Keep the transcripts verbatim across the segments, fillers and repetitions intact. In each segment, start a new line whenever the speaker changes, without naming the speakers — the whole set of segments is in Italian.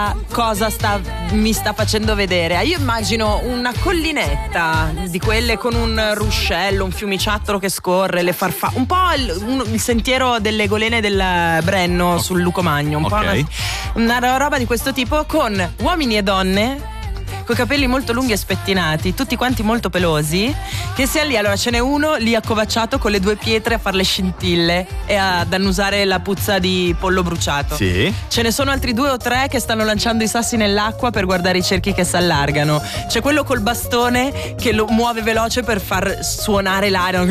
cosa sta, mi sta facendo vedere. Io immagino una collinetta di quelle con un ruscello, un fiumiciattolo che scorre, le farfalle, un po' il, un, il sentiero delle golene del Brenno sul Lucomagno, un
okay.
po' una, una roba di questo tipo, con uomini e donne con i capelli molto lunghi e spettinati, tutti quanti molto pelosi, che sia lì. Allora ce n'è uno lì accovacciato con le due pietre a fare le scintille e ad annusare la puzza di pollo bruciato.
Sì.
Ce ne sono altri due o tre che stanno lanciando i sassi nell'acqua per guardare i cerchi che si allargano. C'è quello col bastone che lo muove veloce per far suonare l'aria.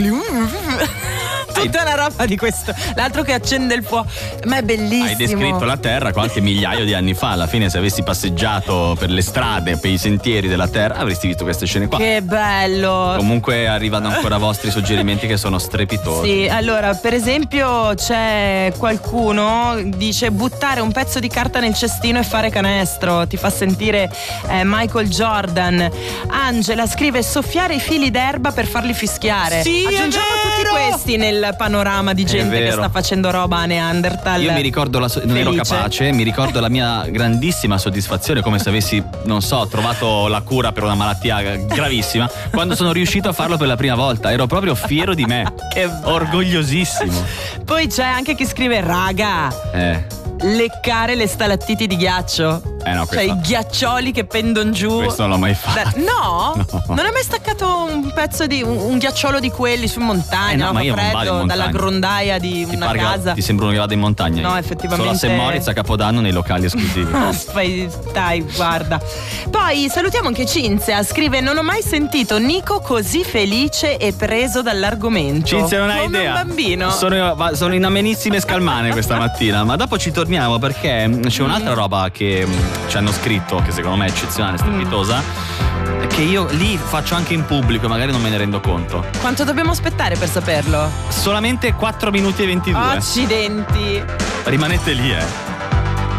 Tutta una roba di questo. L'altro che accende il fuoco. Ma è bellissimo.
Hai descritto la Terra qualche migliaio di anni fa. Alla fine, se avessi passeggiato per le strade, per i sentieri della Terra, avresti visto queste scene qua.
Che bello.
Comunque arrivano ancora vostri suggerimenti che sono strepitosi.
Sì, allora per esempio c'è qualcuno dice buttare un pezzo di carta nel cestino e fare canestro, ti fa sentire eh, Michael Jordan. Angela scrive soffiare i fili d'erba per farli fischiare.
Sì,
aggiungiamo tutti questi nel panorama di gente che sta facendo roba a Neanderthal.
Io mi ricordo la so- non ero capace, mi ricordo la mia grandissima soddisfazione, come se avessi, non so, trovato la cura per una malattia gravissima, quando sono riuscito a farlo per la prima volta. Ero proprio fiero di me. Che orgogliosissimo.
Poi c'è anche chi scrive raga
Eh
leccare le stalattiti di ghiaccio.
Eh no,
cioè i ghiaccioli che pendono giù.
Questo non l'ho mai fatto.
Da, no?
no?
Non hai mai staccato un pezzo di un, un ghiacciolo di quelli su in montagna?
Eh no,
no,
ma io non vado in
freddo,
montagna.
dalla grondaia di
ti
una
parga,
casa.
Ti sembra uno che vada in montagna?
No,
io.
effettivamente.
Solo a Saint Moritz a Capodanno nei locali esclusivi.
Dai, guarda. Poi salutiamo anche Cinzia. Scrive: non ho mai sentito Nico così felice e preso dall'argomento.
Cinzia, non hai
come
idea.
Un bambino.
Sono, sono in amenissime scalmane questa mattina. Ma dopo ci torniamo, perché c'è un'altra roba che ci hanno scritto, che secondo me è eccezionale, strepitosa, mm. che io lì faccio anche in pubblico e magari non me ne rendo conto.
Quanto dobbiamo aspettare per saperlo?
Solamente quattro minuti e ventidue.
Accidenti.
Rimanete lì, eh.